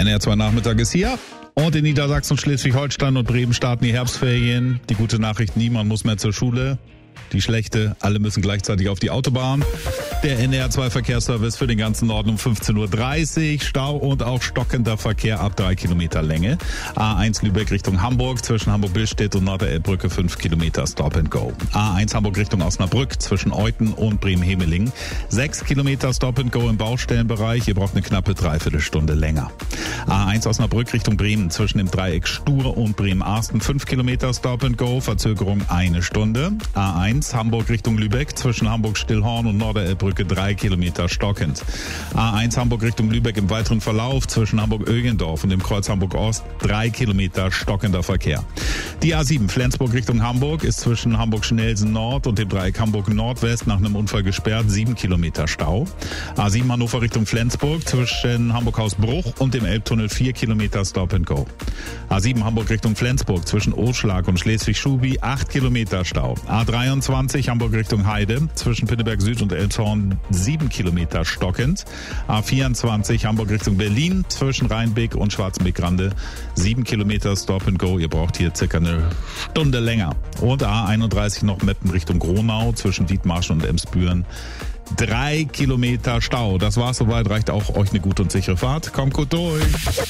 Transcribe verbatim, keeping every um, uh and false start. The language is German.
Der N R zwei Nachmittag ist hier. Und in Niedersachsen, Schleswig-Holstein und Bremen starten die Herbstferien. Die gute Nachricht, niemand muss mehr zur Schule. Die schlechte, alle müssen gleichzeitig auf die Autobahn. Der N R zwei Verkehrsservice für den ganzen Norden um fünfzehn Uhr dreißig. Stau und auch stockender Verkehr ab drei Kilometer Länge. A eins Lübeck Richtung Hamburg zwischen Hamburg-Billstedt und Norderelbbrücke fünf Kilometer Stop and Go. A eins Hamburg Richtung Osnabrück zwischen Euthen und Bremen-Hemeling. sechs Kilometer Stop and Go im Baustellenbereich. Ihr braucht eine knappe Dreiviertelstunde länger. A eins Osnabrück Richtung Bremen zwischen dem Dreieck Stur und Bremen-Arsten. fünf Kilometer Stop and Go. Verzögerung eine Stunde. A eins Hamburg Richtung Lübeck zwischen Hamburg-Stillhorn und Norderelbbrücke drei Kilometer stockend. A eins Hamburg Richtung Lübeck im weiteren Verlauf zwischen Hamburg-Ögendorf und dem Kreuz Hamburg-Ost drei Kilometer stockender Verkehr. Die A sieben Flensburg Richtung Hamburg ist zwischen Hamburg-Schnelsen Nord und dem Dreieck Hamburg-Nordwest nach einem Unfall gesperrt, sieben Kilometer Stau. A sieben Hannover Richtung Flensburg zwischen Hamburg-Hausbruch und dem Elbtunnel vier Kilometer Stop and Go. A sieben Hamburg Richtung Flensburg zwischen Oschlag und Schleswig-Schubi acht Kilometer Stau. A dreiundzwanzig Hamburg Richtung Heide zwischen Pinneberg Süd und Elbshorn sieben Kilometer stockend. A vierundzwanzig Hamburg Richtung Berlin zwischen Rheinbeck und Schwarzenbeck-Grande sieben Kilometer Stop and Go. Ihr braucht hier circa eine Stunde länger. Und A einunddreißig noch Meppen Richtung Gronau zwischen Dithmarschen und Emsbüren drei Kilometer Stau. Das war's soweit. Reicht auch euch eine gute und sichere Fahrt. Kommt gut durch.